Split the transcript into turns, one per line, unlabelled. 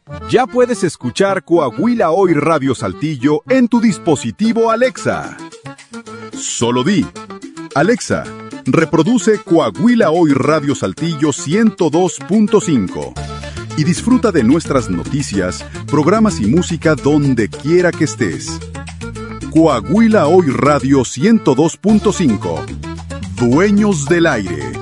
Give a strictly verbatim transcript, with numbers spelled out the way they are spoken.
Ya puedes escuchar Coahuila Hoy Radio Saltillo en tu dispositivo Alexa. Solo di: Alexa, reproduce Coahuila Hoy Radio Saltillo ciento dos punto cinco y disfruta de nuestras noticias, programas y música donde quiera que estés. Coahuila Hoy Radio ciento dos punto cinco. Dueños del aire.